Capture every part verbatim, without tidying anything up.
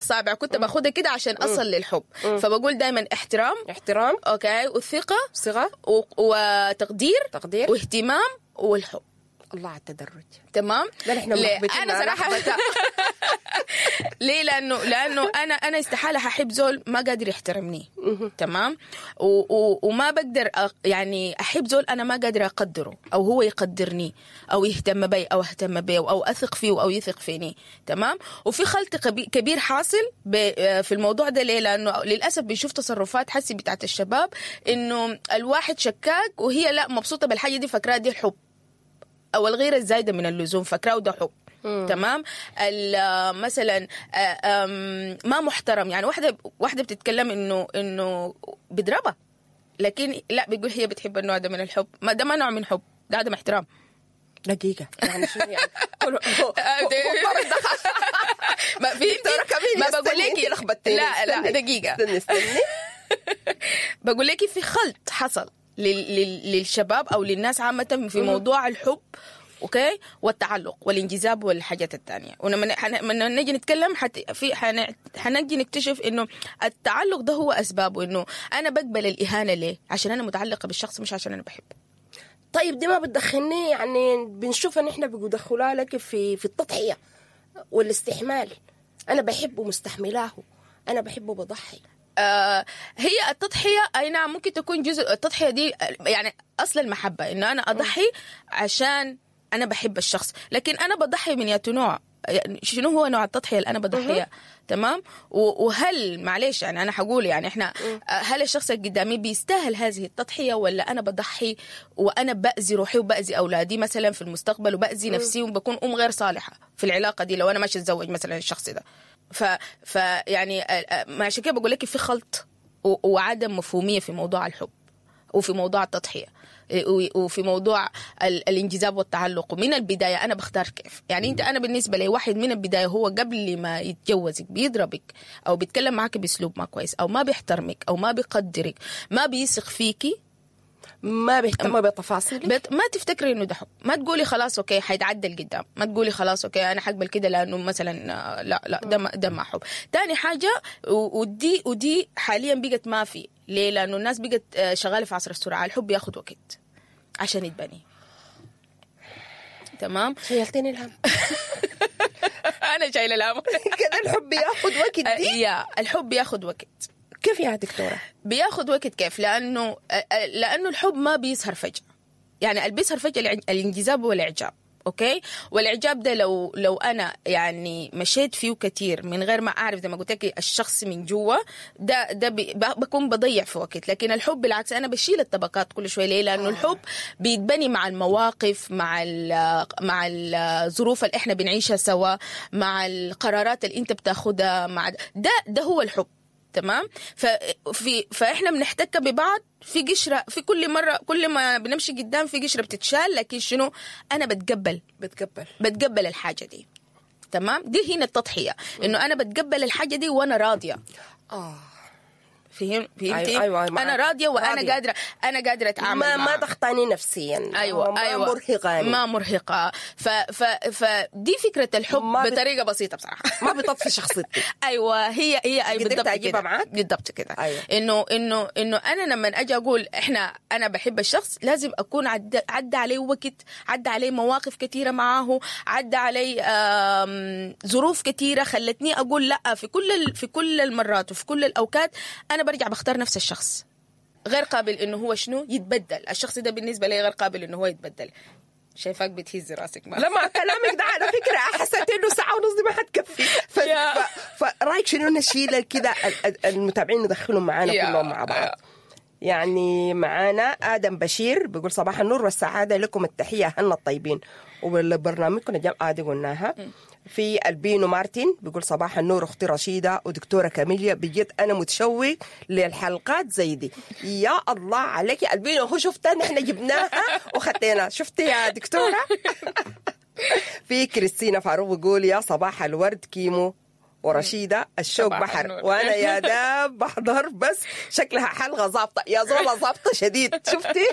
صعبة، كنت باخدها كده عشان أصل للحب. فبقول دايما احترام احترام، أوكي، والثقة، صغة، و... وتقدير، تقدير، واهتمام، والحب. الله على التدرج. تمام. ليه؟ أنا صراحة ليه؟ لأنه لأنه أنا أنا استحالة هحب زول ما قادر يحترمني. تمام. و... و... وما بقدر أ... يعني أحب زول أنا ما قادر أقدره، أو هو يقدرني، أو يهتم بي أو أهتم بي، أو أثق فيه أو يثق فيني. تمام. وفي خلط كبير حاصل ب... في الموضوع ده. ليه؟ لأنه للأسف بنشوف تصرفات حسي بتاعت الشباب إنه الواحد شكاك وهي لا مبسوطة بالحاجة دي، فكرة دي الحب، أو الغيرة الزايدة من اللزوم فكرة وده حب. مم. تمام. مثلا ما محترم، يعني واحدة واحدة بتتكلم إنه إنه بضربها، لكن لا بيقول هي بتحب النوع ده من الحب. ما ده ما نوع من حب، ده عدم احترام. دقيقة يعني شو يعني؟ ما في ما بقول لك لا لا دقيقة استني استني بقول لك في خلط حصل للشباب أو للناس عامة في موضوع الحب، أوكي، والتعلق والانجذاب والحاجات الثانية. ولما نجي نتكلم حت في حنجي نكتشف إنه التعلق ده هو أسبابه إنه أنا بقبل الإهانة ليه؟ عشان أنا متعلقة بالشخص مش عشان أنا بحبه. طيب دي ما بتدخلني، يعني بنشوف إن إحنا بيدخلوها لك في في التضحية والاستحمال. أنا بحبه مستحملاه، أنا بحبه بضحي. آه هي التضحية أي نعم ممكن تكون جزء. التضحية دي يعني أصل المحبة، إنه أنا أضحي عشان أنا بحب الشخص، لكن أنا بضحي من ياتو نوع. يعني شنو هو نوع التضحية اللي أنا بضحيها؟ تمام. وهل معليش يعني أنا حقول يعني إحنا هل الشخص القدامي بيستاهل هذه التضحية، ولا أنا بضحي وأنا بأذي روحي وبأذي أولادي مثلا في المستقبل وبأذي نفسي وبكون أم غير صالحة في العلاقة دي لو أنا ماشي أتزوج مثلا الشخص ده. ف... ف يعني ما عشان كده بقول لك في خلط وعدم مفهومية في موضوع الحب وفي موضوع التضحية وفي موضوع الانجذاب والتعلق. ومن البداية أنا بختار كيف. يعني أنت أنا بالنسبة لي واحد من البداية هو قبل ما يتجوزك بيضربك أو بيتكلم معك بأسلوب ما كويس أو ما بيحترمك أو ما بيقدرك، ما بيثق فيكي، ما بيهتم بتفاصيل، بت... ما تفتكري انه ده حب. ما تقولي خلاص اوكي حيتعدل قدام، ما تقولي خلاص اوكي انا حقبل كده لانه مثلا لا لا ده ما ده ما حب. تاني حاجه ودي ودي حاليا بقت ما في. ليه؟ لانه الناس بقت شغاله في عصر السرعه. الحب ياخذ وقت عشان يتبني. تمام. شيلتني الهم. انا شايله الهم. كده الحب ياخذ وقت دي؟ يا الحب ياخذ وقت. كيف يا دكتورة؟ بياخد وقت كيف؟ لأنه لأنه الحب ما بيظهر فجأة. يعني اللي بيظهر فجأة الانجذاب والإعجاب، أوكي؟ والإعجاب ده لو لو أنا يعني مشيت فيه كتير من غير ما أعرف زي ما قلت لك الشخص من جوا، ده ده بكون بضيع في وقت. لكن الحب بالعكس أنا بشيل الطبقات كل شوي. ليه؟ لأنه الحب بيتبني مع المواقف، مع مع الظروف اللي إحنا بنعيشها سوا، مع القرارات اللي أنت بتاخدها، مع ده ده هو الحب. تمام. ففي فاحنا بنحتك ببعض في قشره، في كل مره كل ما بنمشي قدام في قشره بتتشال، لكن شنو انا بتقبل بتقبل بتقبل الحاجه دي. تمام. دي هنا التضحيه، انه انا بتقبل الحاجه دي وانا راضيه. اه فهم فهمتي؟ أيوة أيوة أيوة. انا راضيه وانا راضية. قادره انا قادره اتعامل ما معها. ما تخطاني نفسيا. ايوه ما ايوه مرهقه ما مرهقه. ف ف فدي فكره الحب بطريقه بت... بسيطه بصراحه. ما بتطفي شخصيتي. ايوه هي هي اي بالضبط كده معاك بالضبط كده. أيوة. انه انه انه انا لما اجي اقول احنا انا بحب الشخص لازم اكون عدى عدى عليه وقت، عدى عليه مواقف كثيره معاه، عدى عليه ظروف كثيره خلتني اقول لا في كل في كل المرات وفي كل الاوقات انا برجع بختار نفس الشخص. غير قابل انه هو شنو يتبدل. الشخص ده بالنسبه لي غير قابل انه هو يتبدل. شايفاك بتهز راسك. ما لما كلامك ده على فكره حسيت انه ساعه ونص دي ما حتكفي. ف... ف... فرايك شنو نشيل كده المتابعين ندخلهم معانا كلهم مع بعض. يعني معانا آدم بشير بيقول صباح النور والسعادة لكم، التحية هنا الطيبين. وبالبرنامجكم جم آدي قلناها. في البينو مارتن بيقول صباح النور أختي رشيدة ودكتورة كاميليا، بجد أنا متشوق للحلقات زي دي. يا الله عليك البينو، هو شفتها نحن جبناها وخطينا. شفتي يا دكتورة؟ في كريستينا فاروق بيقول يا صباح الورد كيمو ورشيدة الشوق بحر النور. وأنا يا داب بحضر بس شكلها حلقة ظابطة يا زولة، ظابطة شديد. شفتي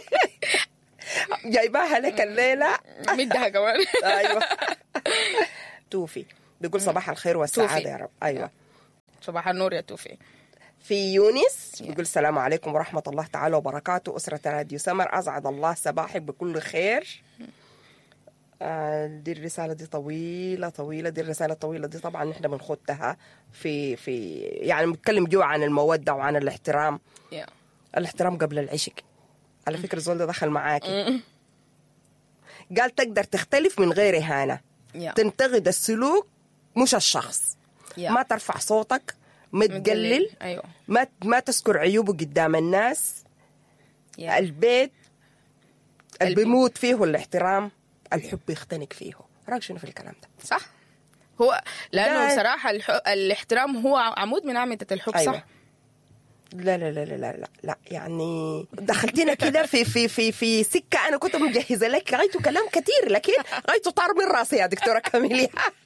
جايباها لك الليلة مدها كمان. أيوة. توفي بيقول صباح الخير والسعادة يا رب. أيوة صباح النور يا توفي. في يونس بيقول السلام عليكم ورحمة الله تعالى وبركاته أسرة راديو سمر، أسعد الله صباحك بكل خير. آه دي الرسالة دي طويلة طويلة، دي الرسالة الطويلة دي طبعا نحن بنخدها في في يعني بنتكلم جوا عن المودة وعن الاحترام. yeah. الاحترام قبل العشق على فكرة. زول ده دخل معاكي قال تقدر تختلف من غير إهانة. yeah. تنتقد السلوك مش الشخص. yeah. ما ترفع صوتك، ما تقلل. أيوه. ما ما تذكر عيوبه قدام الناس. yeah. البيت اللي بيموت فيه الاحترام، الحب يختنق فيه. رايك شنو في الكلام ده؟ صح. هو لأنه صراحة الح... الاحترام هو عمود من أعمدة الحب. أيوة. صح. لا لا لا لا لا لا يعني دخلتينا كده في في في في سكة أنا كنت مجهزة لك لغايته كلام كتير، لكن لغايته طار من راسي يا دكتورة كاميليا.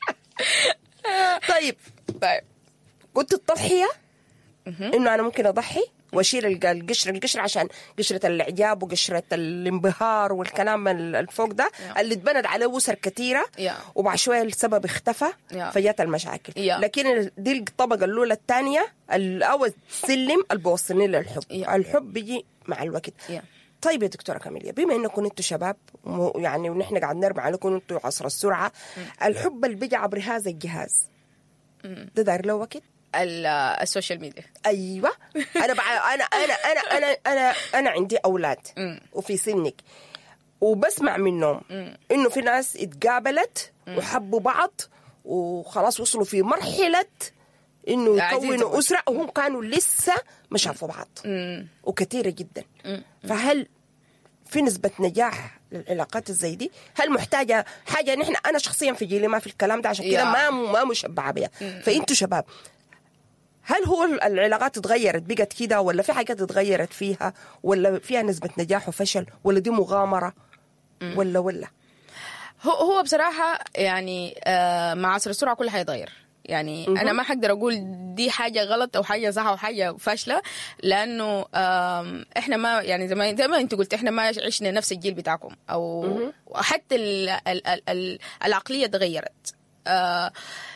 طيب طيب قلت التضحية إنه أنا ممكن أضحي واشيل القشر القشر عشان قشرة الإعجاب وقشرة الانبهار والكلام الفوق ده yeah. اللي اتبنت عليه أسر كثيرة yeah. وبعد شوية السبب اختفى yeah. فجات المشاكل yeah. لكن دي الطبقة الأولى الثانية الأول سلم اللي بوصلني للحب yeah. الحب بيجي مع الوقت yeah. طيب يا دكتورة كاميليا، بما انكم انتوا شباب يعني ونحن قاعد نرمي عليكم انتوا عصر السرعة mm. الحب اللي بيجي عبر هذا الجهاز mm. ده داير له وقت؟ السوشيال ميديا. ايوه. انا بع... انا انا انا انا انا انا عندي اولاد م. وفي سنك وبسمع منهم م. انه في ناس اتقابلت م. وحبوا بعض وخلاص وصلوا في مرحله انه يكونوا اسره وهم كانوا لسه ما شافوا بعض م. وكثيره جدا م. فهل في نسبه نجاح للعلاقات الزي دي؟ هل محتاجه حاجه؟ نحن انا شخصيا في جيلي ما في الكلام ده عشان كده ما ما مشبعه بيها. فانتوا شباب، هل هو العلاقات اتغيرت بقت كده ولا في حاجات اتغيرت فيها ولا فيها نسبة نجاح وفشل ولا دي مغامرة ولا ولا هو هو بصراحة يعني آه مع عصر السرعة كل حاجة يتغير. يعني م- أنا ما حقدر أقول دي حاجة غلط أو حاجة صح أو حاجة فاشلة، لأنه إحنا ما يعني زي ما زي ما أنت قلت إحنا ما عشنا نفس الجيل بتاعكم أو م- حتى ال ال ال ال العقلية تغيرت. آه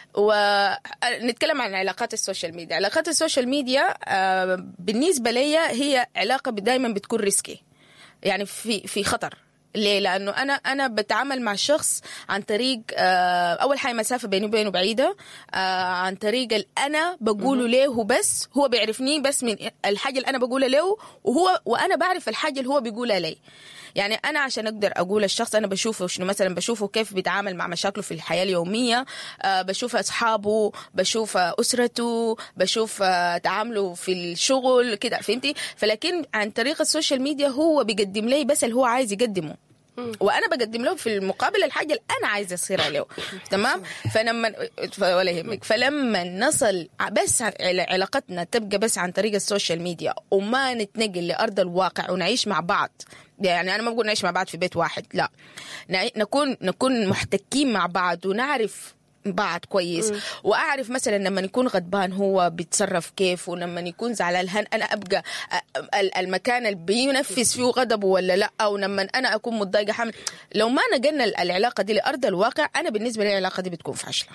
ونتكلم عن علاقات السوشيال ميديا. علاقات السوشيال ميديا آه بالنسبة لي هي علاقة دايما بتكون ريسكي، يعني في في خطر. ليه؟ لأنه أنا أنا بتعامل مع شخص عن طريق آه أول حاجة مسافة بيني وبينه بعيدة، آه عن طريق اللي أنا بقوله له هو، بس هو بيعرفني بس من الحاجة اللي أنا بقولها له، وهو وأنا بعرف الحاجة اللي هو بيقولها لي. يعني أنا عشان أقدر أقول الشخص أنا بشوفه شنو، مثلا بشوفه كيف بيتعامل مع مشاكله في الحياة اليومية، أه بشوف أصحابه، بشوف أسرته، بشوف أه تعامله في الشغل كده، فهمتي؟ فلكن عن طريق السوشيال ميديا هو بيقدم لي بس اللي هو عايز يقدمه، وانا بقدم له في المقابل الحاجه اللي انا عايزه اصير له. تمام. فلما ولا يهمك، فلما نصل بس علاقتنا تبقى بس عن طريق السوشيال ميديا وما نتنقل لارض الواقع ونعيش مع بعض، يعني انا ما بقول نعيش مع بعض في بيت واحد، لا، نكون نكون محتكين مع بعض ونعرف بعض كويس. م. واعرف مثلا لما يكون غضبان هو بيتصرف كيف، ولما يكون زعلان هل انا ابقى المكان اللي بينفذ فيه غضبه ولا لا، او لما انا اكون متضايقه حامل. لو ما نقلنا العلاقه دي لارض الواقع انا بالنسبه لي العلاقه دي بتكون فاشله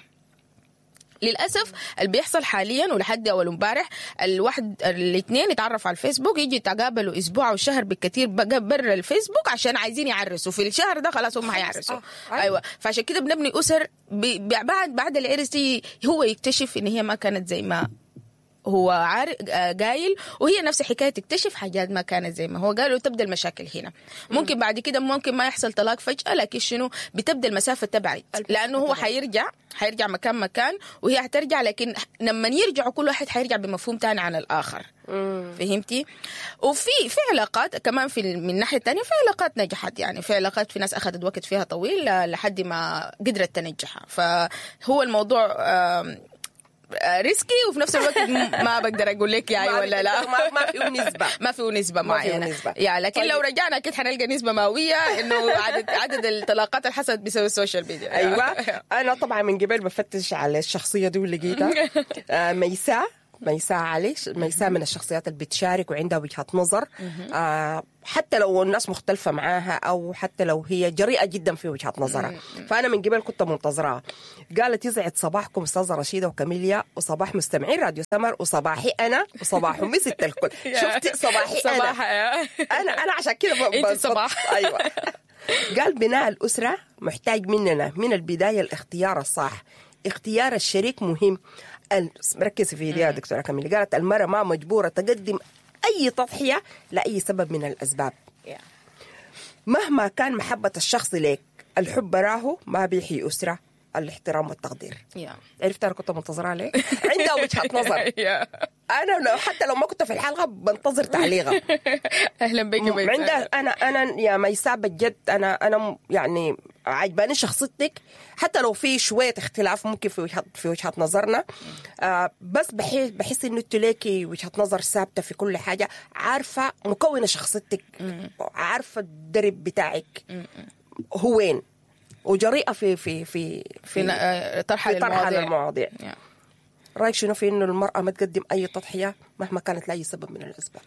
للاسف. اللي بيحصل حاليا ولحد اول امبارح الواحد الاثنين يتعرفوا على الفيسبوك، يجي يتقابلوا اسبوع او شهر بالكثير برا الفيسبوك عشان عايزين يعرسوا في الشهر ده، خلاص هم هيعرسوا. آه. ايوه. فعشان كده بنبني اسر بعد بعد العرس هو يكتشف ان هي ما كانت زي ما هو عارف قايل، وهي نفس الحكايه تكتشف حاجات ما كانت زي ما هو قال، وتبدا المشاكل هنا. ممكن بعد كده ممكن ما يحصل طلاق فجاه، لكن شنو بتبدا المسافه تبعد، لانه هو حيرجع حيرجع مكان مكان وهي حترجع، لكن لما يرجعوا كل واحد حيرجع بمفهوم تاني عن الاخر. مم. فهمتي؟ وفي في علاقات كمان في من الناحيه الثانيه في علاقات نجحت، يعني في علاقات في ناس اخذت وقت فيها طويل لحد ما قدرت تنجحها. فهو الموضوع ريسكي وفي نفس الوقت ما بقدر اقول لك يعني ولا لا، ما, ما فيه نسبه ما فيه نسبه معينه يعني. لكن طيب. لو رجعنا اكيد حنلقى نسبه مئويه انه عدد عدد الطلاقات اللي حصلت بسبب السوشيال ميديا. ايوه. انا طبعا من قبل بفتش على الشخصيه دي ولقيتها آه ميساء ميساء علي. ميساء من الشخصيات اللي بتشارك وعندها وجهة نظر، آه حتى لو الناس مختلفة معاها أو حتى لو هي جريئة جدا في وجهة نظرها. فأنا من قبل كنت منتظرها. قالت يسعد صباحكم أستاذة رشيدة وكاميليا وصباح مستمعين راديو سمر وصباحي أنا وصباح أمي ست الكل. شفتي صباحي أنا أنا أنا عشان كده أنت صباح. أيوة. قال بناء الأسرة محتاج مننا من البداية الاختيار الصح. اختيار الشريك مهم. ركزي في دي يا دكتورة كاميليا. قالت المرأة ما مجبورة تقدم أي تضحية لأي سبب من الأسباب. مهما كان محبة الشخص لك، الحب راهو ما بيحيي أسرة. الاحترام والتقدير. عرفت أنا كنت منتظرة عليه. عندها وجهة نظر. أنا لو حتى لو ما كنت في الحلقة بنتظر تعليقها. أهلا بك ميساء. عندها أنا أنا يا ميساء بجد أنا أنا يعني عجباني شخصيتك، حتى لو في شوية اختلاف ممكن في وجهة في وجهة نظرنا، آه بس بحس بحس إنه أنت ليكي وجهة نظر ثابتة في كل حاجة، عارفة مكونة شخصيتك، عارفة الدرب بتاعك هو وين، وجريئة في في في في, في طرح المواضيع. المواضيع. yeah. رأيك شنو في إنه المرأة ما تقدم أي تضحية مهما كانت لأي سبب من الأسباب؟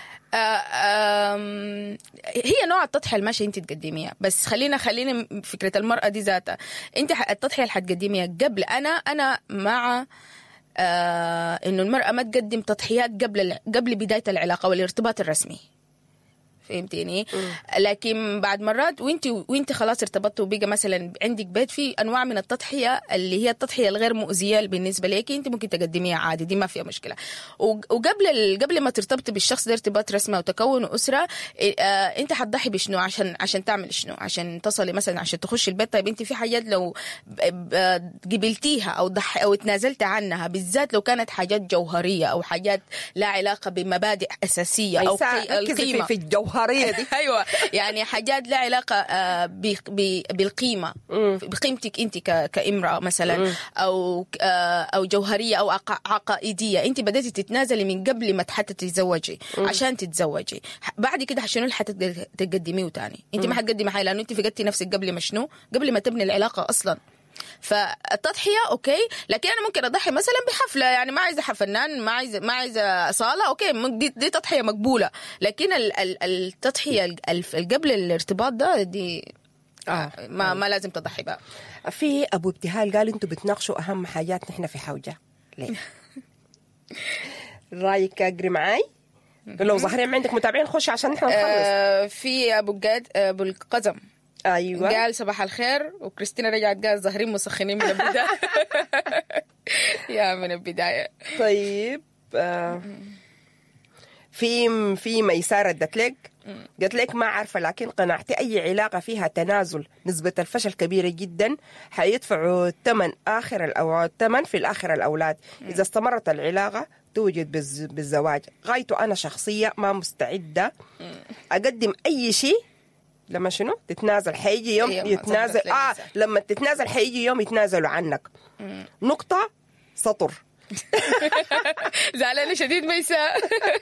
هي نوع التضحية الماشي انت تقدميها، بس خلينا خلينا فكرة المرأة دي ذاتها. انت التضحية اللي حتقدميها قبل انا انا مع آه انه المرأة ما تقدم تضحيات قبل قبل بداية العلاقة والارتباط الرسمي، فهمتيني؟ لكن بعد مرات وانت وانت خلاص ارتبطتوا وبقى مثلا عندك بيت، في انواع من التضحيه اللي هي التضحيه الغير مؤذيه بالنسبه لك، انت ممكن تقدميها عادي، دي ما فيها مشكله. وقبل قبل ما ترتبطي بالشخص ده ارتباط رسمي وتكونوا اسره، اه انت حتضحي بشنو عشان عشان تعمل شنو؟ عشان تصلي مثلا، عشان تخشي البيت. طيب انت في حاجات لو قبلتيها او ضحي او تنازلتي عنها، بالذات لو كانت حاجات جوهريه او حاجات لا علاقه بمبادئ اساسيه او القيمه في الجوهر دي. ايوه يعني حاجات لا علاقه بالقيمه، بقيمتك انت كامراه مثلا، او او جوهريه او عقائديه، انت بدأتي تتنازلي من قبل ما حتى تتزوجي عشان تتزوجي. بعد كده شنو اللي حتقدميه تاني؟ انت ما حتقدمي حاجه لانه انت فقدتي نفسك قبل ما شنو، قبل ما تبني العلاقه اصلا. فالتضحيه اوكي، لكن انا ممكن اضحي مثلا بحفله، يعني ما عايزه فنان، ما عايزه ما عايزه صاله، اوكي دي, دي تضحيه مقبوله. لكن التضحيه قبل الارتباط ده دي آه. ما ما لازم تضحي بقى. في ابو ابتهال قال انتوا بتناقشوا اهم حاجات نحن في حوجه ليه؟ رايك اجري معاي؟ لو ظاهرين عندك متابعين خش عشان نحن نخلص. آه في ابو جاد ابو القزم ايوه قال صباح الخير، وكريستينا رجعت قال ظاهرين مسخنين من البدايه. يا من البدايه. طيب آه في في ميسار ردت لك قالت لك ما عارفه لكن قناعتي اي علاقه فيها تنازل نسبه الفشل كبيره جدا، حيدفعوا الثمن اخر الاوقات، الثمن في الاخر الاولاد اذا استمرت العلاقه توجد بالزواج. غايته انا شخصيه ما مستعده اقدم اي شيء لما شنو تتنازل، حيجي يوم يتنازل اه لما تتنازل حيجي يوم يتنازلوا عنك. مم. نقطة سطر. زعلانة شديد ميساء.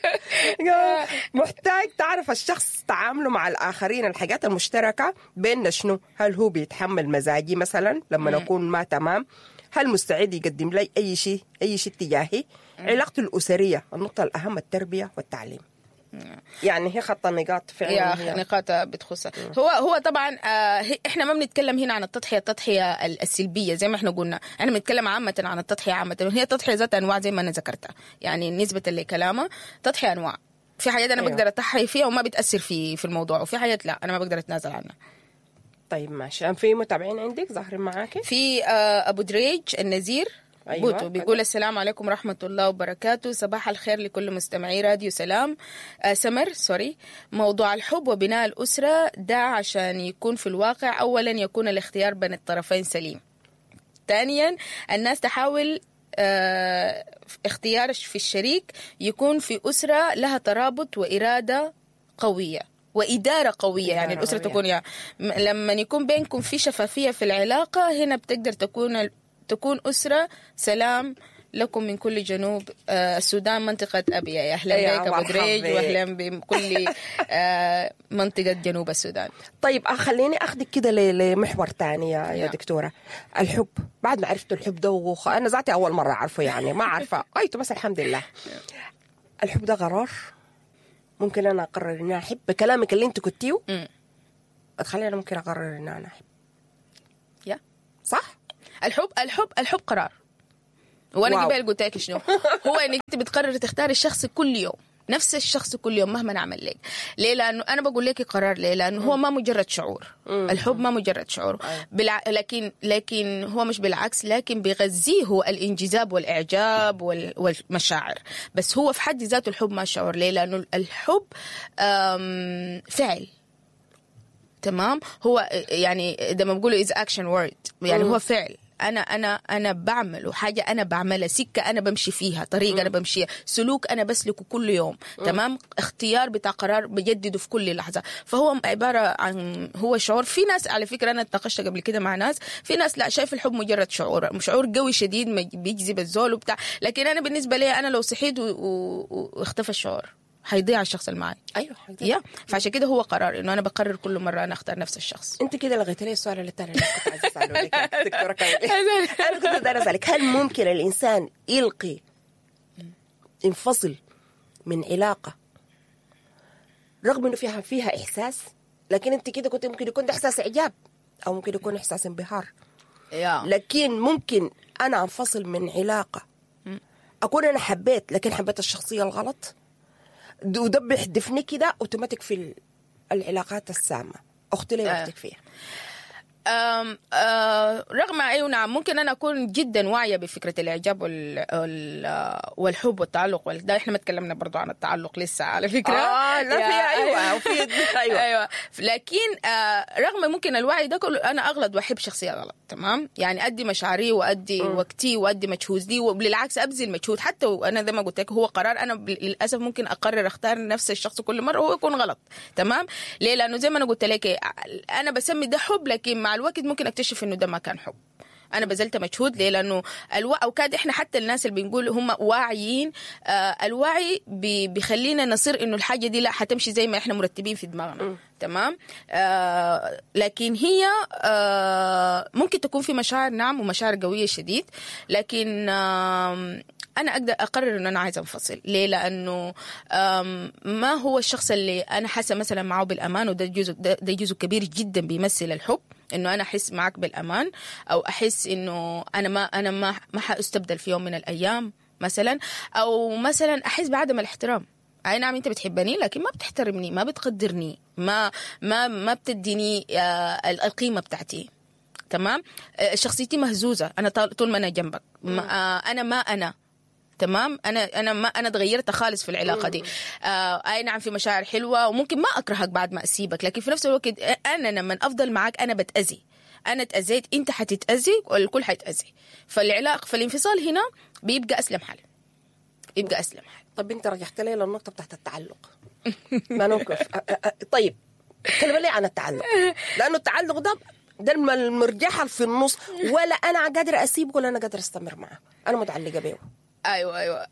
محتاج تعرف الشخص تعامله مع الآخرين، الحاجات المشتركة بيننا شنو؟ هل هو بيتحمل مزاجي مثلا لما مم. نكون ما تمام؟ هل مستعد يقدم لي أي شيء أي شيء تجاهي؟ علاقته الأسرية النقطة الأهم التربية والتعليم. يعني هي خط النقاط فعلا، هي نقاط بتخصها. هو هو طبعا آه احنا ما بنتكلم هنا عن التضحيه التضحيه السلبيه زي ما احنا قلنا، احنا بنتكلم عامه عن التضحيه عامه. هي التضحيه ذات انواع زي ما انا ذكرتها، يعني نسبه لكلامها تضحيه انواع. في حاجات انا أيوه. بقدر اتضحي فيها وما بتاثر في في الموضوع، وفي حاجات لا انا ما بقدر اتنازل عنها. طيب ماشي. في متابعين عندك ظاهرين معاكي؟ في آه ابو دريج النزير أيوة. بوتو بيقول السلام عليكم ورحمة الله وبركاته، صباح الخير لكل مستمعي راديو سلام. آه سمر سوري موضوع الحب وبناء الأسرة ده عشان يكون في الواقع أولا يكون الاختيار بين الطرفين سليم، ثانيا الناس تحاول آه اختيار في الشريك يكون في أسرة لها ترابط وإرادة قوية وإدارة قوية، يعني الأسرة قوية. تكون يعني لما يكون بينكم في شفافية في العلاقة، هنا بتقدر تكون تكون أسرة سلام لكم من كل جنوب آه السودان منطقة أبيا. يا أهلا بك أبو دريج، وأهلا بكل آه منطقة جنوب السودان. طيب خليني أخذك كده لمحور تاني يا, يا دكتورة. الحب، بعد ما عرفت الحب ده وخ... أنا ذاتي أول مرة أعرفه، يعني ما أعرفه قيته بس الحمد لله. الحب ده قرار، ممكن أنا أقرر إني أحب بكلامك اللي أنت كنتيه، أتخلي أنا ممكن أقرر إني أنا أحب. يا صح؟ الحب الحب الحب قرار. وانا قبل قلت لك شنو هو انك انت بتقرر تختار الشخص كل يوم، نفس الشخص كل يوم مهما نعمل لك. ليه؟ لانه انا بقول لك قرار. ليه؟ لانه هو ما مجرد شعور. الحب ما مجرد شعور، بالع... لكن لكن هو مش بالعكس، لكن بيغذيه هو الانجذاب والاعجاب وال... والمشاعر. بس هو في حد ذاته الحب ما شعور. ليه؟ لانه الحب أم... فعل. تمام. هو يعني لما بقولوا is action word، يعني هو فعل. أنا أنا أنا بعمل حاجة، أنا بعملها، سكة أنا بمشي فيها، طريقة أنا بمشيها، سلوك أنا بسلكه كل يوم. م. تمام. اختيار بتاع قرار بجدده في كل لحظة. فهو عبارة عن هو شعور. في ناس على فكرة أنا اتناقشت قبل كده مع ناس، في ناس لا شايف الحب مجرد شعور، شعور قوي شديد بيجذب الزول وبتاع. لكن أنا بالنسبة لي أنا لو صحيت واختفى الشعور هيضيع الشخص اللي معي. ايوه يا فعشان كده هو قرار انه انا بقرر كل مره انا اختار نفس الشخص. انت كده لغيت لي السؤال اللي الثاني اللي كنت عايزه اساله لك دكتوره كامل. انا كنت بدي اسالك، هل ممكن الانسان يلقي ينفصل من علاقه رغم انه فيها فيها احساس، لكن انت كده كنت ممكن يكون ده احساس اعجاب او ممكن يكون احساس انبهار، يا لكن ممكن انا انفصل من علاقه اكون انا حبيت لكن حبيت الشخصيه الغلط، وده بيحدفني كده اوتوماتيك في العلاقات السامه. اختي لي وقتك فيها. أم أه رغم ايوه نعم ممكن انا اكون جدا واعيه بفكره الاعجاب وال والحب والتعلق، ده احنا ما تكلمنا برضو عن التعلق لسه على فكره. اه لا فيها ايوه وفي ايوه ايوه لكن آه رغم ممكن الوعي ده كله انا اغلط واحب شخصيه غلط. تمام. يعني ادي مشاعري وادي م. وقتي وادي مجهودي، وبالعكس ابذل مجهود حتى وانا زي ما قلت لك هو قرار. انا للاسف ممكن اقرر اختار نفس الشخص كل مره وهو يكون غلط. تمام. ليه؟ لانه زي ما انا قلت لك انا بسمي ده حب، لكن مع الوقت ممكن اكتشف انه ده ما كان حب. انا بذلت مجهود. ليه؟ لانه الو... او كاد احنا حتى الناس اللي بنقول هم واعيين، آه الوعي بي... بيخلينا نصير انه الحاجه دي لا حتمشي زي ما احنا مرتبين في دماغنا. م. تمام. آه لكن هي آه ممكن تكون في مشاعر نعم ومشاعر قويه شديد، لكن آه أنا أقدر أقرر إنه أنا عايزة أنفصل. ليه؟ لأنه ما هو الشخص اللي أنا حاسة مثلا معه بالأمان، وده جزء ده, ده جزء كبير جدا بيمثل الحب، إنه أنا أحس معك بالأمان، أو أحس إنه أنا ما أنا ما ما حأستبدل في يوم من الأيام مثلا، أو مثلا أحس بعدم الاحترام. أي نعم أنت بتحبني لكن ما بتحترمني، ما بتقدرني، ما ما ما بتديني القيمة بتاعتي. تمام. شخصيتي مهزوزة، أنا طول ما أنا جنبك ما أنا ما أنا تمام. انا انا ما انا تغيرت خالص في العلاقه دي. آه اي نعم في مشاعر حلوه وممكن ما اكرهك بعد ما اسيبك، لكن في نفس الوقت انا لما افضل معك انا بتاذي، انا اتاذيت، انت حتتاذي والكل حيتاذي. فالعلاقه فالانفصال هنا بيبقى اسلم حل، يبقى اسلم حل. طب انت رجعت لي للنقطه بتاعت التعلق. ما نوقف. طيب اتكلم لي عن التعلق، لانه التعلق ده ده المرجحه في النص، ولا انا قادره اسيبه ولا انا قادره استمر معه، انا متعلقه بيه. ايوه ايوه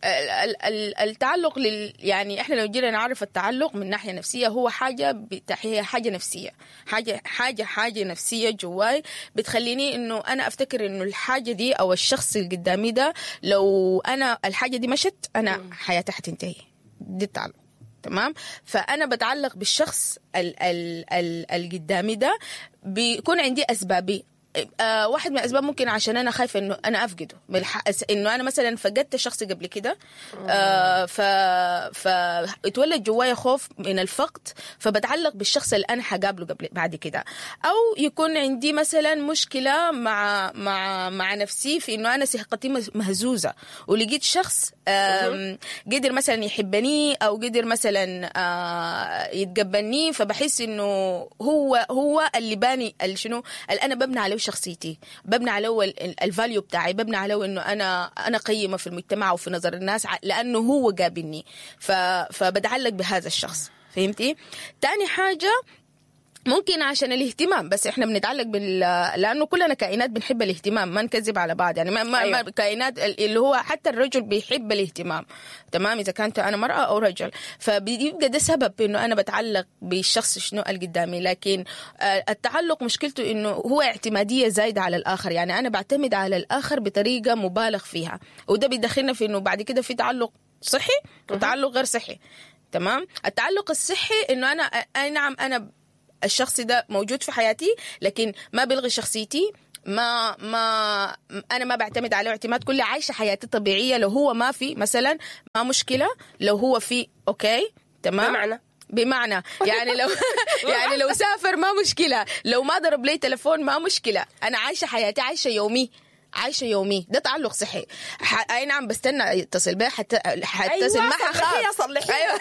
التعلق لل يعني احنا لو جينا نعرف التعلق من ناحيه نفسيه هو حاجه هي حاجه نفسيه، حاجه حاجه حاجه نفسيه جواي بتخليني انه انا افتكر انه الحاجه دي او الشخص اللي قدامي ده لو انا الحاجه دي مشت انا حياتي حتنتهي. دي التعلق. تمام. فانا بتعلق بالشخص اللي قدامي ده، بيكون عندي اسبابي. آه واحد من الأسباب ممكن عشان أنا خايفة إنه أنا أفقده، إنه أنا مثلا فقدت شخص قبل كده، آه ف فاتولد جوايا خوف من الفقد، فبتعلق بالشخص اللي أنا حقابله قبل بعد كده. أو يكون عندي مثلا مشكلة مع مع مع نفسي في إنه أنا ثقتي مهزوزة، ولقيت شخص آه قدر مثلا يحبني أو قدر مثلا آه يتقبلني، فبحس إنه هو هو اللي باني شنو اللي أنا ببني عليه شخصيتي، ببني عليه الفاليو بتاعي، ببني عليه انه انا انا قيمه في المجتمع وفي نظر الناس لانه هو قابلني، فبتعلق بهذا الشخص. فهمتي؟ تاني حاجه ممكن عشان الاهتمام، بس احنا بنتعلق بال لانه كلنا كائنات بنحب الاهتمام، ما نكذب على بعض يعني ما, ما, أيوة. ما كائنات اللي هو حتى الرجل بيحب الاهتمام، تمام، اذا كانت انا مرأة او رجل، فبيبقى ده سبب انه انا بتعلق بالشخص شنو اللي قدامي. لكن التعلق مشكلته انه هو اعتمادية زايدة على الاخر، يعني انا بعتمد على الاخر بطريقة مبالغ فيها، وده بيدخلنا في انه بعد كده في تعلق صحي وتعلق غير صحي. تمام. التعلق الصحي انه انا اي نعم انا الشخص ده موجود في حياتي، لكن ما بلغي شخصيتي، ما ما انا ما بعتمد عليه اعتماد كلي، عايشه حياتي طبيعيه. لو هو ما في مثلا ما مشكله، لو هو في اوكي تمام، بمعنى بمعنى يعني لو يعني لو سافر ما مشكله، لو ما ضرب لي تلفون ما مشكله، انا عايشه حياتي، عايشه يومي عايشه يومي، ده تعلق صحي. ح... اي نعم بستنى يتصل بي حتى حتصل أيوة ما حخاف صلحي أيوة.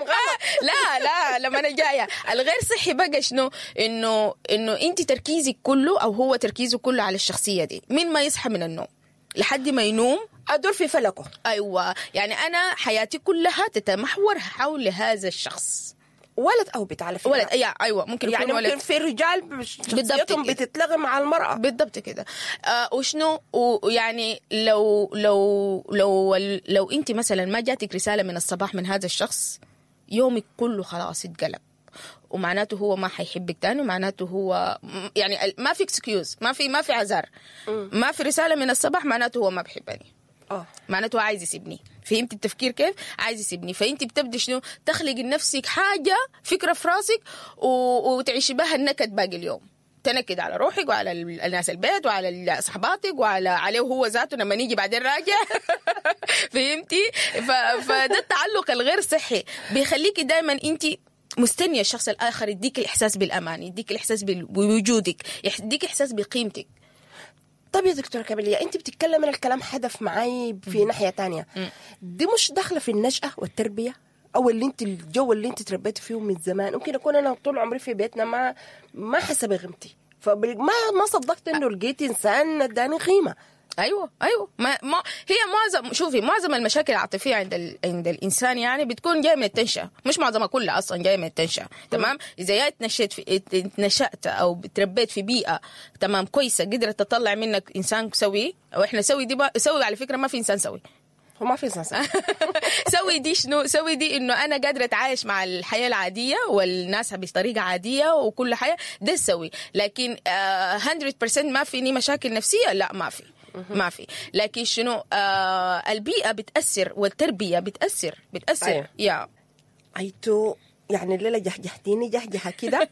لا لا لما انا جايه الغير صحي بقى شنو، انه انه انت تركيزك كله او هو تركيزه كله على الشخصيه دي من ما يصحى من النوم لحد ما ينوم ادور في فلكه. ايوه، يعني انا حياتي كلها تتمحور حول هذا الشخص، ولد او بنت على فكره. ولد أي ايوه ممكن يعني يكون ولد. ممكن في رجال شخصيتهم بتتلغي مع المراه بالضبط كده. آه وشنو ويعني لو لو لو لو انت مثلا ما جاتك رساله من الصباح من هذا الشخص، يومك كله خلاص اتقلب، ومعناته هو ما حيحبك تاني، ومعناته هو يعني ما في اكسكيوز، ما في ما في عذر، ما في رساله من الصباح، معناته هو ما بحبني، اه معناته عايز يسيبني. فهمت التفكير كيف؟ عايز يسيبني. فانت بتبدي شنو تخلق لنفسك حاجه فكره في راسك و... وتعيشي بها النكد باقي اليوم، تنكد على روحك وعلى الناس البيت وعلى صحباتك وعلى عليه هو ذاته لما نيجي بعدين راجع. فهمتي؟ ف... فده التعلق الغير صحي بيخليكي دائما انت مستنيه الشخص الاخر يديك الاحساس بالامان، يديك الاحساس بوجودك، يديك احساس بقيمتك. طب يا دكتورة كاميليا، انت بتتكلم من الكلام حدف معي في م. ناحية تانية، م. دي مش داخلة في النشأة والتربية او اللي انت الجو اللي انت تربيتي فيه من زمان؟ ممكن اكون انا طول عمري في بيتنا ما ما حسب قيمتي، فما ما صدقت انه لقيت انسان اداني قيمة. ايوه ايوه ما, ما هي معظم شوفي معظم المشاكل العاطفيه عند ال... عند الانسان يعني بتكون جايه من التنشئه، مش معظمها كلها اصلا جايه من التنشئه. تمام. اذا يا اتنشأت في اتنشأت او تربيت في بيئه تمام كويسه قدرت تطلع منك انسان سوي، او احنا سوي دي بقى سوي على فكره ما في انسان سوي، هو ما في انسان سوي. سوي دي شنو؟ سوي دي انه انا قادره اتعايش مع الحياه العاديه والناس بطريقه عاديه وكل حياه، ده سوي. لكن آه مية بالمية ما فيني مشاكل نفسيه، لا ما في ما في. لكن شنو آه البيئة بتأثر والتربية بتأثر بتأثر أيوة. يا أيتو يعني الليلة جحجحتيني جحجحة كده.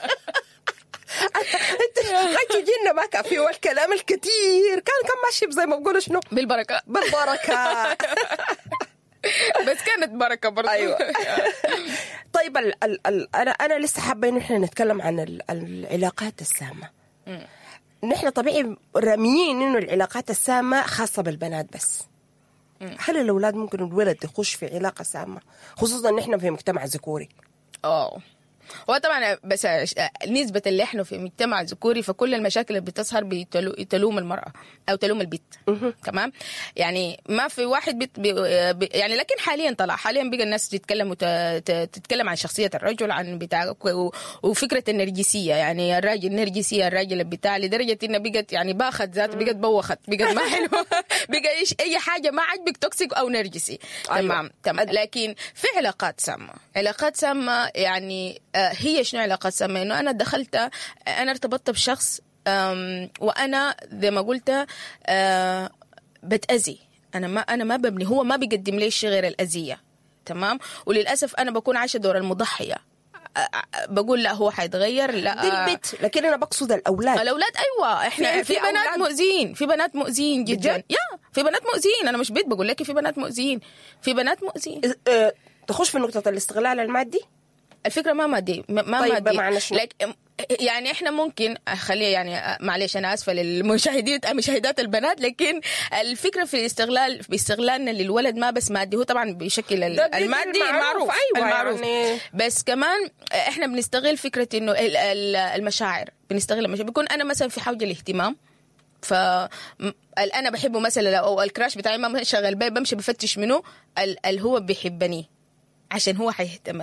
أنتوا جينا ما كان في والكلام الكتير كان كان ماشي زي ما بقولوا شنو بالبركة بالبركة. بس كانت بركة برضو. أيوة. طيب ال ال ال أنا أنا لسه حابة إنه إحنا نتكلم عن ال العلاقات السامة. م. نحن طبيعي راميين إنه العلاقات السامة خاصة بالبنات بس. م. هل الأولاد ممكن الولد يخش في علاقة سامة، خصوصا نحن في مجتمع ذكوري؟ أوه هو طبعا بس نسبة اللي احنا في مجتمع ذكوري، فكل المشاكل اللي بتظهر بتلوم المرأة أو تلوم البيت. تمام. يعني ما في واحد بيت بي يعني، لكن حاليا طلع حاليا بقى الناس تتكلم تتكلم عن شخصية الرجل، عن بتاع وفكرة النرجسية، يعني الراجل نرجسية الراجل بتاع، لدرجة إنه بقت يعني باخت ذات، بقت بوخت، بقت ما حلوة. بقى إيش أي حاجة ما عجبك توكسيك أو نرجسي. تمام تمام. لكن في علاقات سامة، علاقات سامة يعني هي شنو علاقات سامة؟ إنه أنا دخلت أنا ارتبطت بشخص وأنا زي ما قلت بتأذي، أنا ما أنا ما ببني، هو ما بيقدم لي شيء غير الأذية. تمام. وللأسف أنا بكون عايشة دور المضحية، بقول لا هو حيتغير، لا دي البيت. لكن أنا بقصد الأولاد. الأولاد أيوة، إحنا في, في, في بنات مؤذين، في بنات مؤذين جدا. يا في بنات مؤذين، أنا مش بيت بقول لك في بنات مؤذين، في بنات مؤذين. أه تخش في نقطة الاستغلال المادي. الفكرة ما مادي ما طيب مادي لك يعني احنا ممكن خليه يعني معلش انا اسفه للمشاهدين مشاهدات البنات، لكن الفكره في الاستغلال باستغلالنا للولد ما بس مادي، هو طبعا بيشكل المادي المعروف, أيوة المعروف يعني. بس كمان احنا بنستغل فكره انه المشاعر، بنستغل المشاعر. بيكون انا مثلا في حاجه الاهتمام، ف انا بحبه مثلا، او الكراش بتاعي ما شغال بي بمشي بفتش منه اللي هو بيحبني عشان هو حيهتم بي.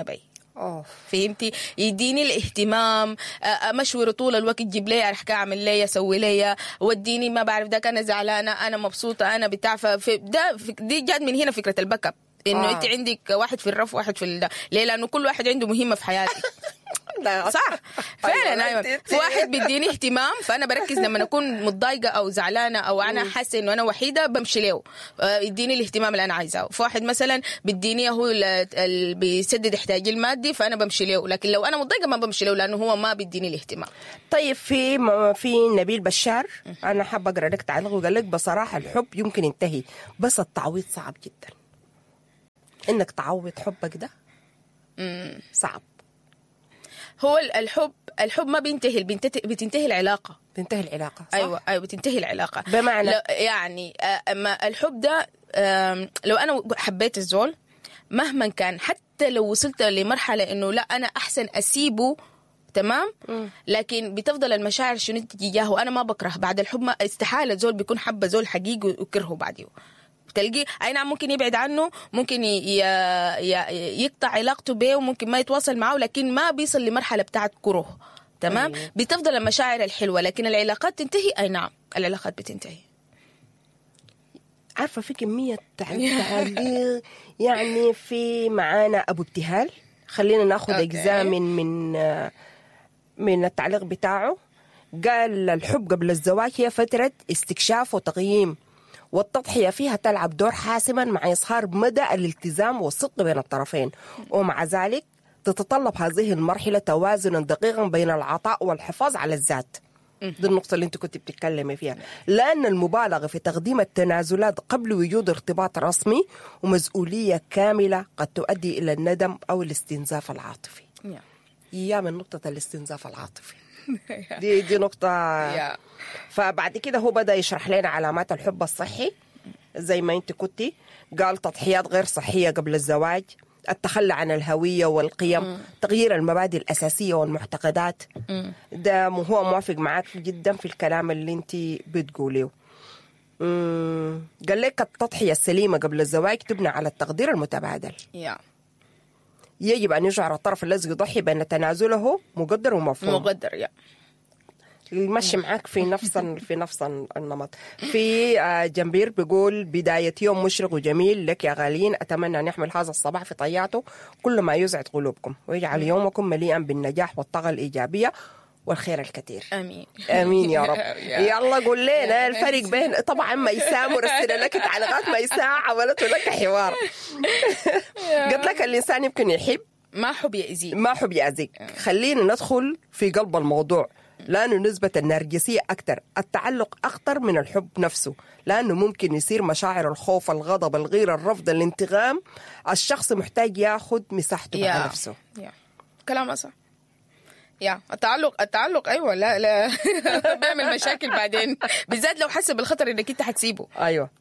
أوه. فهمتي؟ يديني الاهتمام، مشوره طول الوقت، جيب لي رح اعمل لي اسوي لي، وديني ما بعرف ده انا زعلانه انا مبسوطه انا بتاع. ده دي جات من هنا فكره الباك اب، انه آه. انت عندك واحد في الرف واحد في ال... ليه؟ لانه كل واحد عنده مهمه في حياتك. صح فعلا. ايوه في واحد بيديني اهتمام فانا بركز لما اكون متضايقه او زعلانه او انا حاسه انه انا وحيده بمشي له يديني الاهتمام اللي انا عايزاه. في واحد مثلا بيديني هو اللي بيسدد احتياجي المادي فانا بمشي له، لكن لو انا متضايقه ما بمشي له لانه هو ما بيديني الاهتمام. طيب في في نبيل بشار انا حابه اقرا لك تعليق وقال لك بصراحه الحب يمكن ينتهي بس التعويض صعب جدا. انك تعوض حبك ده مم. صعب. هو الحب الحب ما بينتهي، بتنتهي العلاقة. بتنتهي العلاقة صح؟ أيوة أيوة بتنتهي العلاقة. بمعنى يعني أما الحب ده لو أنا حبيت الزول مهما كان، حتى لو وصلت لمرحلة إنه لا أنا أحسن أسيبه تمام، لكن بتفضل المشاعر شنو تجاهه. أنا ما بكره بعد الحب، ما استحالة زول بيكون حب زول حقيقي ويكرهه بعده. تلقي اي نعم ممكن يبعد عنه، ممكن ي... ي... ي... يقطع علاقته به وممكن ما يتواصل معه، لكن ما بيصل لمرحله بتاعت كره تمام. أيوة. بتفضل المشاعر الحلوه، لكن العلاقات تنتهي. اي نعم العلاقات بتنتهي. عارفه في كميه تعليق يعني في معانا ابو ابتهال، خلينا ناخذ اجزاء من من من التعليق بتاعه. قال الحب قبل الزواج هي فتره استكشاف وتقييم، والتضحية فيها تلعب دور حاسما مع إظهار مدى الالتزام والصدق بين الطرفين، ومع ذلك تتطلب هذه المرحلة توازنا دقيقا بين العطاء والحفاظ على الذات. دي النقطة اللي انت كنت بتتكلمي فيها، لأن المبالغة في تقديم التنازلات قبل وجود ارتباط رسمي ومسؤولية كاملة قد تؤدي إلى الندم أو الاستنزاف العاطفي. إياه من نقطة الاستنزاف العاطفي دي دي نقطة. فبعد كده هو بدأ يشرح لنا علامات الحب الصحي زي ما انت كنتي. قال تضحيات غير صحية قبل الزواج، التخلي عن الهوية والقيم، م. تغيير المبادئ الأساسية والمعتقدات. م. ده هو موافق معاك جدا في الكلام اللي انت بتقوليه. قال لك التضحية السليمة قبل الزواج تبنى على التقدير المتبادل. yeah. يجب أن يشعر الطرف الذي يضحي بأن تنازله مقدر ومفهوم. مقدر يا يمشي معك في نفس في نفس النمط. في جنبير بيقول بداية يوم مشرق وجميل لك يا غاليين، أتمنى أن يحمل هذا الصباح في طياته كل ما يسعد قلوبكم ويجعل يومكم مليئا بالنجاح والطاقة الإيجابية والخير الكثير. امين امين يا رب. يلا قول لنا الفرق بين طبعا ميساء مرسله لك تعليقات، ميساء عملته لك حوار. قلت لك الانسان يمكن يحب ما حب يأذيك، ما حب يأذيك. خلينا ندخل في قلب الموضوع، لأنه نسبة النرجسية أكتر، التعلق أخطر من الحب نفسه، لأنه ممكن يصير مشاعر الخوف، الغضب، الغيرة، الرفض، الانتقام. الشخص محتاج ياخد مساحته مع نفسه. يا كلام صح. يا التعلق التعلق ايوه لا لا بيعمل مشاكل بعدين، بالذات لو حس بالخطر انك انت حتسيبه. ايوه.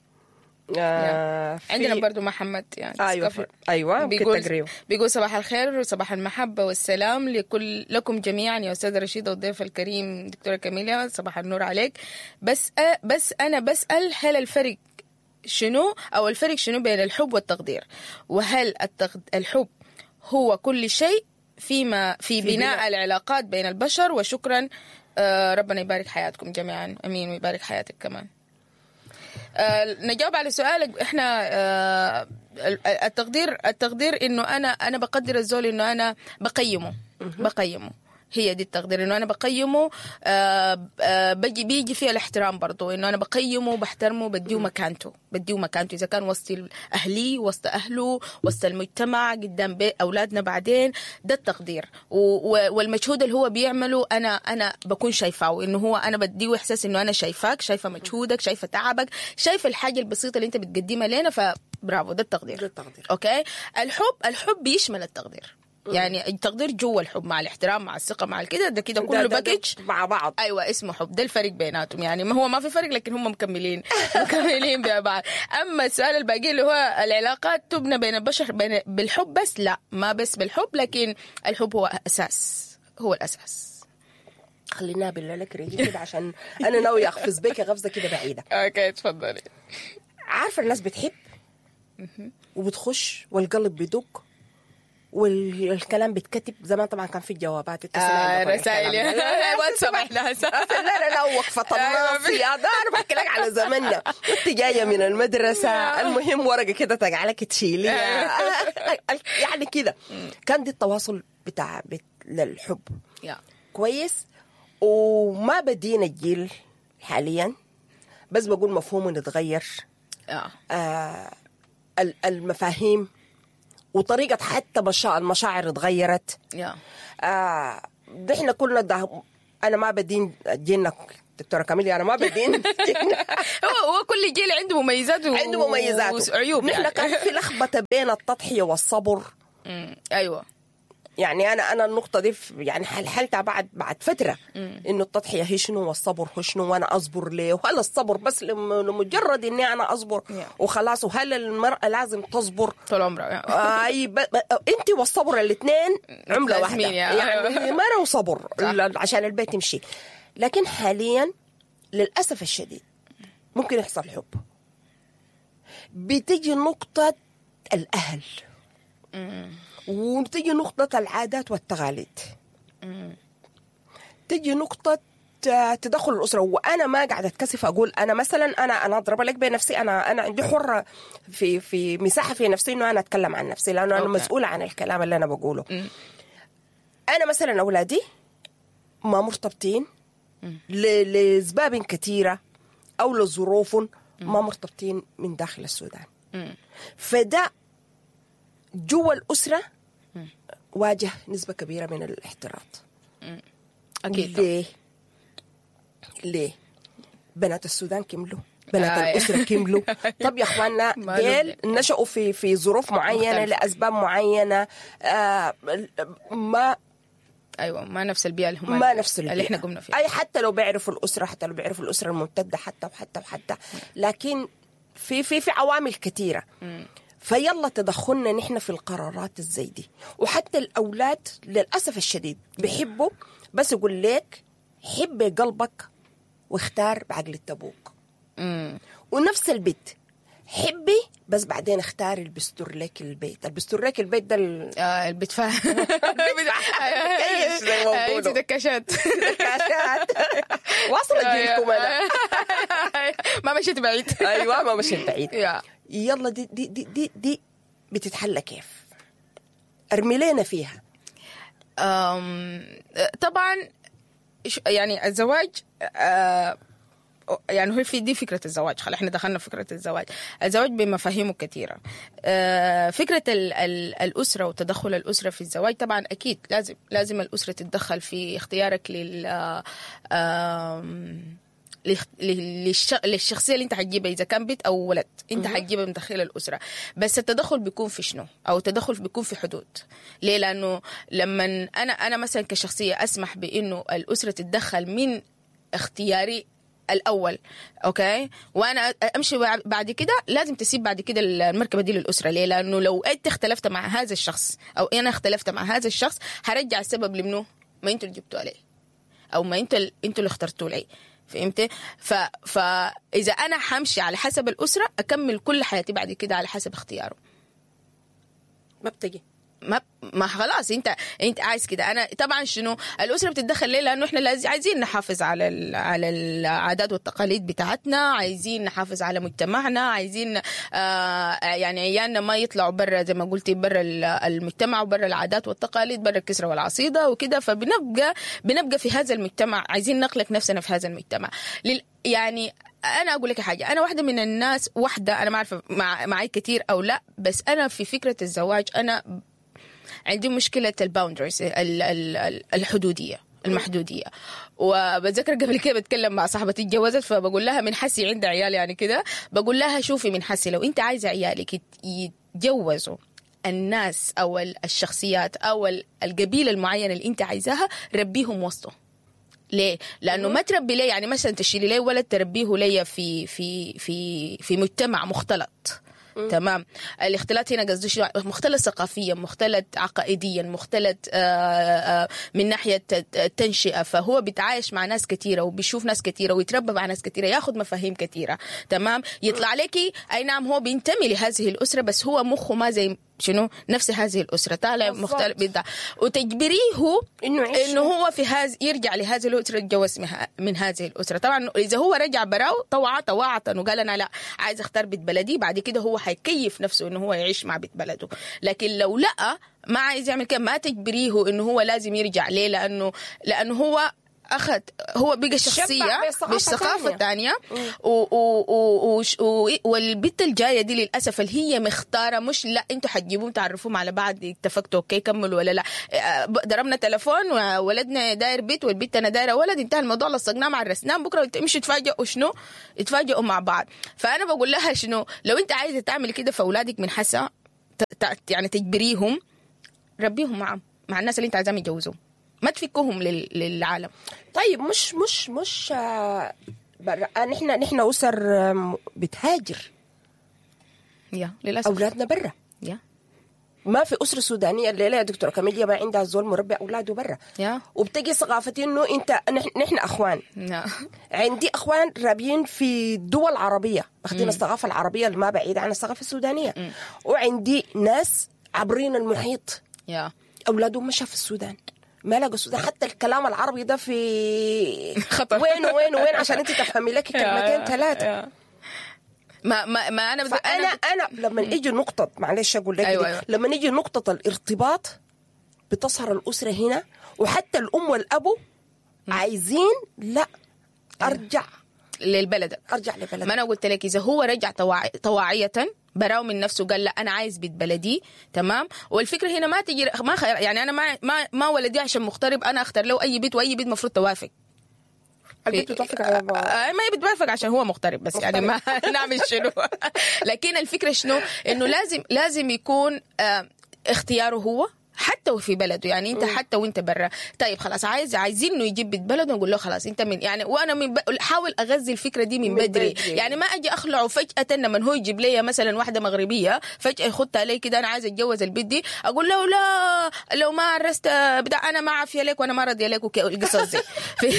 آه عندنا برضو محمد يعني ايوه ايوه بيقول بيقول صباح الخير وصباح المحبه والسلام لكل لكم جميعا يا استاذه رشيده والضيف الكريم دكتوره كاميليا، صباح النور عليك. بس أه بس انا بسال هل الفرق شنو او الفرق شنو بين الحب والتقدير، وهل التقد... الحب هو كل شيء فيما في, في بناء, بناء العلاقات بين البشر. وشكرا آه ربنا يبارك حياتكم جميعا. امين ويبارك حياتك كمان. آه نجاوب على سؤالك. احنا آه التقدير التقدير انه انا انا بقدر الزول، انه انا بقيمه بقيمه هي دي التقدير، انه انا بقيمه. آه آه بيجي بيجي فيها الاحترام برضو، انه انا بقيمه بحترمه بديه مكانته بديه مكانته اذا كان وسط اهلي وسط اهله وسط المجتمع قدام اولادنا بعدين. ده التقدير. والمجهود اللي هو بيعمله انا انا بكون شايفاه، انه هو انا بديه احساس انه انا شايفاك، شايفه مجهودك، شايفه تعبك، شايفه الحاجه البسيطه اللي انت بتقدمها لنا، فبرافو. ده التقدير. ده التقدير. اوكي. الحب الحب بيشمل التقدير، يعني التقدير جوا الحب مع الاحترام مع الثقه مع الكده، ده كده كله باكج مع بعض. ايوه اسمه حب. ده الفرق بيناتهم، يعني ما هو ما في فرق لكن هم مكملين مكملين ببعض. اما السؤال الباقي اللي هو العلاقات تبنى بين البشر بين بالحب بس، لا ما بس بالحب، لكن الحب هو اساس، هو الاساس. خلينا بالله لك ريجي كده عشان انا ناوي اقفز بك غفزه كده بعيده. اوكي تفضلي. عارفه الناس بتحب وبتخش والقلب بيدق والكلام بيتكتب. زمان طبعا كان في الجوابات آه رسائل واتساب احنا لا لا لا وقفة الناصية يا دار بحكي لك على زمننا. انت جاية من المدرسة المهم ورقة كده تقعلك تشيليها يعني كده. كان دي التواصل بتاع للحب كويس. وما بدينا الجيل حاليا بس بقول مفهومه نتغير. آه المفاهيم وطريقة حتى المشاعر اتغيرت. آه احنا كلنا ده انا ما بدين جينك دكتورة كاميليا انا ما بدين هو هو كل جيل عنده مميزات و... عنده مميزات وعيوب. نحن يعني. كان في لخبطة بين التضحية والصبر. ايوه يعني انا انا النقطه دي يعني حلحلتها بعد بعد فتره انه التضحيه هي شنو والصبر هو شنو وانا اصبر ليه وهل الصبر بس لمجرد اني انا اصبر وخلاص وهل المراه لازم تصبر طول عمرها اي ب... ب... انت والصبر الاثنين عمله واحده يعني مرة وصبر عشان البيت يمشي. لكن حاليا للاسف الشديد ممكن يحصل حب بتجي نقطه الاهل وتجي نقطة العادات والتقاليد تجي نقطة تدخل الأسرة. وأنا ما قاعدة أتكسف أقول أنا مثلا أنا أنا أضرب لك بنفسي أنا أنا عندي حرة في في مساحة في نفسي إنه أنا أتكلم عن نفسي لأنه أنا مسؤولة عن الكلام اللي أنا بقوله. أنا مثلا أولادي ما مرتبطين لأسباب كثيرة أو لظروف ما مرتبطين من داخل السودان. فده جوا الأسرة واجه نسبة كبيرة من الاحتراط. أكيد. ليه؟ ليه؟ بنات السودان كملوا بنات آه الأسرة كملوا. طب يا أخواننا ديل نشأوا في في ظروف معينة مختلف. لأسباب معينة. آه ما أيوة ما نفس البيئة اللي هم ما نفس البيئة اللي إحنا قمنا فيها. أي حتى لو بيعرفوا الأسرة حتى لو بيعرفوا الأسرة الممتدة حتى وحتى وحتى لكن في في في عوامل كثيرة. فيلا تدخلنا نحن في القرارات الزي دي. وحتى الأولاد للأسف الشديد بيحبوا بس يقول لك حب قلبك واختار بعقل التبوك. ونفس البيت حبي بس بعدين اختاري البستور لك البيت. البستور لك البيت ده ال... آه البيت فا كيش زي ما بقولوا دكاشات دكاشات واصلت جيلكم أنا ما مشيت بعيد. أيوة ما مشيت بعيد. يلا دي دي دي دي, دي بتتحل كيف؟ أرمي لنا فيها. طبعا يعني الزواج آه يعني هو في دي فكرة الزواج. خلينا احنا دخلنا في فكرة الزواج. الزواج بمفاهيمه كثيرة. آه فكرة ال ال الأسرة وتدخل الأسرة في الزواج طبعا أكيد لازم لازم الأسرة تتدخل في اختيارك لل آه للشخصية اللي انت حتجيبها إذا كان بنت أو ولد انت حتجيبها من داخل الأسرة. بس التدخل بيكون في شنو أو التدخل بيكون في حدود. ليه؟ لأنه لما أنا أنا مثلا كشخصية أسمح بإنه الأسرة تتدخل من اختياري الأول أوكي وأنا أمشي بعد كده لازم تسيب بعد كده المركبة دي للأسرة. ليه؟ لأنه لو أنت اختلفت مع هذا الشخص أو أنا اختلفت مع هذا الشخص هرجع السبب لمنه ما أنتوا اللي جبتوا عليه أو ما أنتوا أنتوا اللي اخترتوا لي. فهمت؟ ف... فإذا أنا حمشي على حسب الأسرة أكمل كل حياتي بعد كده على حسب اختياره. ما بتجي ما ما خلاص انت انت عايز كده. انا طبعا شنو الاسره بتتدخل ليه؟ لانه احنا لازم عايزين نحافظ على ال... على العادات والتقاليد بتاعتنا. عايزين نحافظ على مجتمعنا. عايزين آه يعني عيالنا ما يطلعوا برا زي ما قلتي برا المجتمع وبرا العادات والتقاليد برا الكسره والعصيده وكده. فبنبقى بنبقى في هذا المجتمع عايزين نخلق نفسنا في هذا المجتمع. لل... يعني أنا أقول لك حاجة. أنا واحدة من الناس واحدة أنا ما أعرف مع معي كتير أو لا بس أنا في فكرة الزواج أنا عندي مشكلة الباوندرز الحدودية المحدودية. وبتذكر قبل كده بتكلم مع صاحبتي اتجوزت فبقول لها من حسي عندها عيال يعني كده بقول لها شوفي من حسي لو أنت عايزة عيالك يتجوزوا الناس أو الشخصيات أو القبيلة المعينة اللي أنت عايزاها ربيهم وسطه. ليه؟ لأنه ما تربي ليه يعني مثلا تشيلي ليه ولد تربيه ليه في في في في مجتمع مختلط. تمام. الاختلاط هنا قصدي مختلط ثقافيا مختلط عقائديا مختلط آآ آآ من ناحية التنشئة. فهو بيتعايش مع ناس كثيرة وبيشوف ناس كثيرة ويتربى مع ناس كثيرة ياخد مفاهيم كثيرة. تمام. يطلع لكي أي نعم هو بينتمي لهذه الأسرة بس هو مخه ما زي شنو نفس هذه الأسرة طالع مختلف بدع وتجبريه إنه إنه هو في هذا يرجع لهذه الأسرة يتجوز من هذه الأسرة. طبعا إذا هو رجع براو طوعة طوعة وقال أنا لا عايز أختار بيت بلدي، بعد كده هو هيكيف نفسه إنه هو يعيش مع بيت بلده. لكن لو لا ما عايز يعمل كده ما تجبريه إنه هو لازم يرجع ليه، لأنه لأنه هو أخذ هو بقى شخصية بثقافة تانية والبنت الجاية دي للأسف اللي هي مختارة مش لا انتوا حتجيبوهم تعرفوهم على بعض اتفقتوا اوكي كملوا ولا لا، ضربنا تلفون وولدنا داير بيت والبنت انا دايره ولد انتهى الموضوع لصقناه مع الرسنام بكره مش يتفاجئوا شنو يتفاجئوا مع بعض. فأنا بقول لها شنو لو انت عايزة تعمل كده في أولادك من حسا يعني تجبريهم ربيهم مع مع الناس اللي انت عايزاهم يتجوزوهم ما تفكوهم للعالم. طيب مش مش مش نحن نحن أسر بتهاجر يا للأسف أولادنا برا يا ما في أسرة سودانية الليلة يا دكتورة كاميليا ما عندها زول مربي أولاده برا يا وبتجي ثقافتي إنه أنت نحن أخوان يا. عندي أخوان رابين في دول عربية أخذين الثقافة العربية اللي ما بعيدة عن الثقافة السودانية م. وعندي ناس عبرين المحيط يا أولادهم مشى في السودان ما لقوا السودان حتى الكلام العربي ده في خطر وين وين وين عشان انت تفهمي لك كلمتين ثلاثه. ما ما ما انا فانا انا لما يجي نقطه معلش اقول لك أيوة أيوة. لما يجي نقطه الارتباط بتصهر الاسره هنا وحتى الام والابو عايزين لا ارجع للبلد ارجع لبلد. ما انا قلت لك اذا هو رجع طواعي طواعيه براو من نفسه قال لا انا عايز بيت بلدي تمام. والفكره هنا ما تجي ما خير يعني انا ما ما ما ولدي عشان مغترب انا اختار له اي بيت واي بيت مفروض توافق البيت بتوافق على ما هي بتوافق عشان هو مغترب بس مخترب. يعني ما نعمل شنو لكن الفكره شنو انه لازم لازم يكون اه اختياره هو حتى في بلده يعني انت حتى وانت برا. طيب خلاص عايز عايزين انه يجيب بيت بلده نقول له خلاص انت من يعني وانا من ب... حاول اغذي الفكره دي من, من بدري. بدري يعني ما اجي اخلعه فجاه لما هو يجيب لي مثلا واحده مغربيه فجاه يخطها علي كده انا عايز اتجوز البيت دي اقول له لا لو ما عرست بتاع انا ما عافيه لك وانا ما راضيه لك القصص دي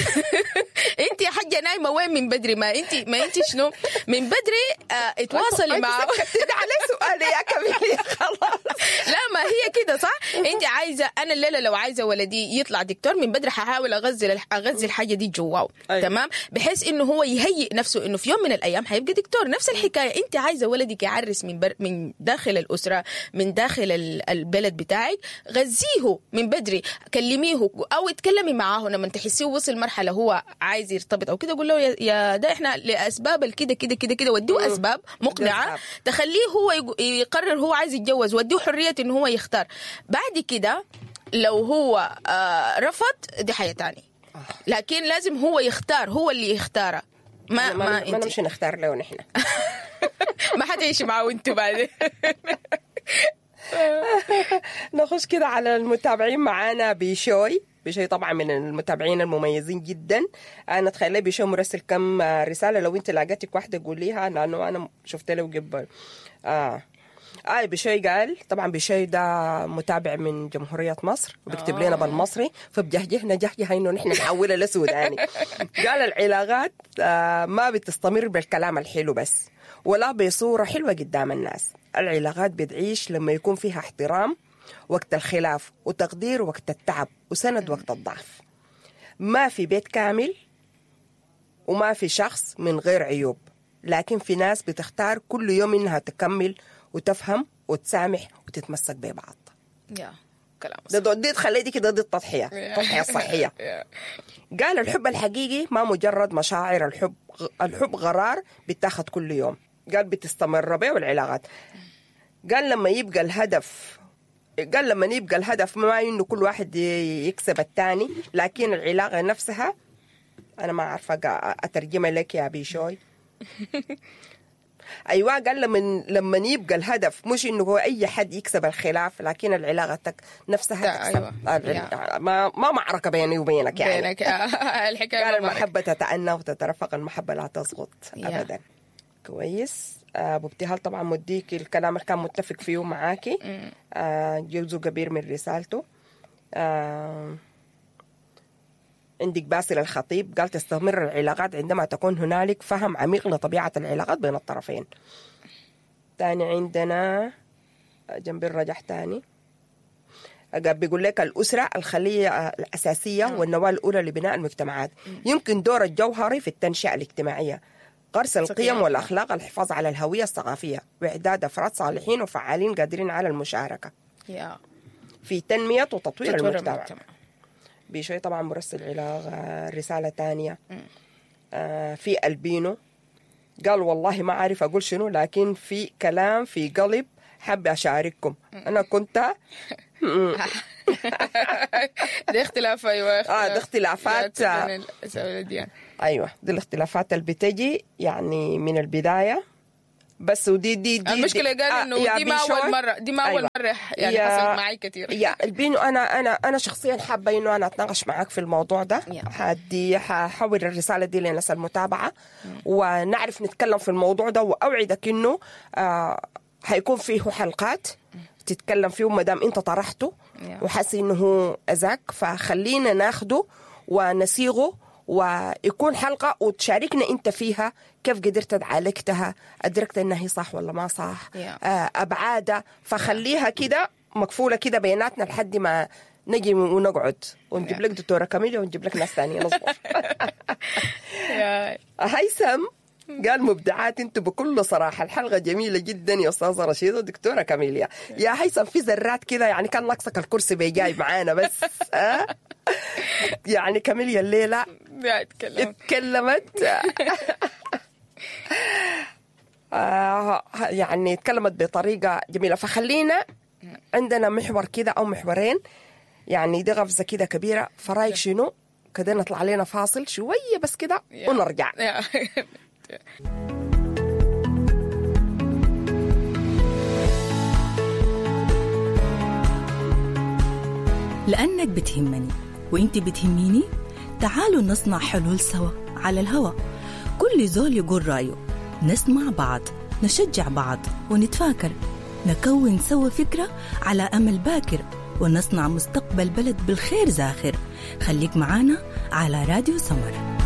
انت يا حاجه نايمه وين من بدري ما انت ما انت شنو من بدري اه اتواصلي معه على سؤالي يا كاميليا خلاص لا ما هي كده صح. انت عايزه انا الليله لو عايزه ولدي يطلع دكتور من بدري هحاول اغذي اغذي الحاجه دي جواه أيوة. تمام بحيث انه هو يهيئ نفسه انه في يوم من الايام هيبقى دكتور. نفس الحكايه انت عايزه ولدك يعرس من بر... من داخل الاسره من داخل البلد بتاعك غذيه من بدري كلميه او اتكلمي معاه لما تحسيه وصل مرحله هو عايز يرتبط او كده قول له يا ده احنا لاسباب الكده كده كده كده وديه اسباب مقنعه تخليه هو يقرر هو عايز يتجوز وديه حريه انه هو يختار. بعد كده لو هو آه رفض دي حاجة تانية لكن لازم هو يختار هو اللي يختاره ما ما, ما, ما نمشي نختار له نحن ما حد يعيش معه وانتوا بعدين. نخش كده على المتابعين معانا بشوي بشوي طبعا من المتابعين المميزين جدا. انا تخيل بشوي مرسل كم رسالة لو انت لقيتك واحدة قوليها لانه انا شفت له قبل اه آه بشوي قال طبعا بشوي ده متابع من جمهورية مصر وبيكتب لنا بالمصري فبجهجهنا جهجه انه نحن نحولها لسوداني. قال العلاقات آه ما بتستمر بالكلام الحلو بس ولا بصورة حلوة قدام الناس. العلاقات بتعيش لما يكون فيها احترام وقت الخلاف وتقدير وقت التعب وسند وقت الضعف. ما في بيت كامل وما في شخص من غير عيوب لكن في ناس بتختار كل يوم انها تكمل وتفهم وتسامح وتتمسك ببعض. يا كلام ده دي تخليدي كده ضد التضحية التضحية الصحية. قال الحب الحقيقي ما مجرد مشاعر الحب الحب قرار بيتاخد كل يوم. قال بتستمر بيه والعلاقات. قال لما يبقى الهدف قال لما يبقى الهدف ما انه كل واحد يكسب الثاني لكن العلاقة نفسها انا ما عارفة اترجمها لك يا بيشوي. ايوه قال لما لما يبقى الهدف مش انه هو اي حد يكسب الخلاف لكن العلاقه نفسها تكسب. أيوة. ما ما معركه بيني وبينك يعني بينك الحكايه قال المحبه تتأنى وتترفق المحبه لا تسقط ابدا. كويس. ابو ابتهال طبعا مديك الكلام اللي كان متفق فيه معاكي آه جوزه كبير من رسالته. آه عندك باسل الخطيب قال تستمر العلاقات عندما تكون هنالك فهم عميق لطبيعة العلاقات بين الطرفين. تاني عندنا جنب الرجح تاني بيقول لك الأسرة الخلية الأساسية والنواة الأولى لبناء المجتمعات. يمكن دور الجوهري في التنشئة الاجتماعية، غرس القيم والأخلاق، الحفاظ على الهوية الثقافية، وإعداد أفراد صالحين وفعالين قادرين على المشاركة في تنمية وتطوير المجتمع. المجتمع بشوي طبعا مرسل علاغ رسالة تانية آه في البينو قال والله ما عارف أقول شنو، لكن في كلام في قلب حاب أشارككم. أنا كنت دي اختلاف أيوة آه دي اختلافات يعني. أيوة دي الاختلافات اللي بتجي يعني من البداية بس. ودي دي دي المشكلة قال إنه آه دي ما أول مرة دي ما أول أيوة. مرة يعني حصلت معي كتير. يا البينو أنا أنا أنا شخصيا حابة إنه أنا أتناقش معاك في الموضوع ده. هدي ححول الرسالة دي لناس المتابعة ونعرف نتكلم في الموضوع ده، وأوعدك إنه آه هيكون فيه حلقات تتكلم فيه ما دام أنت طرحته وحاسس إنه أذاك، فخلينا ناخده ونسيغه ويكون حلقة وتشاركنا أنت فيها كيف قدرت عالجتها، أدركت إنها هي صح ولا ما صح، أبعادها. فخليها كده مكفولة كده بيناتنا لحد ما نجي ونقعد ونجيب لك دكتورة كاميليا ونجيب لك ناس ثانية نصبر. هيثم قال مبدعات انتوا بكل صراحة، الحلقة جميلة جدا يا أستاذة رشيدة دكتورة كاميليا. يا هيثم في ذرات كده يعني كان ناقصك الكرسي بيجاي معانا بس أه؟ يعني كاميليا الليلة اتكلمت آه يعني اتكلمت بطريقة جميلة. فخلينا عندنا محور كده أو محورين يعني دي غفزة كده كبيرة. فرايك شنو كده نطلع علينا فاصل شوية بس كده ونرجع. لأنك بتهمني وإنت بتهميني، تعالوا نصنع حلول سوا على الهوا. كل زول يقول رأيه، نسمع بعض، نشجع بعض ونتفاكر، نكون سوا فكرة على أمل باكر، ونصنع مستقبل بلد بالخير زاخر. خليك معانا على راديو سمر.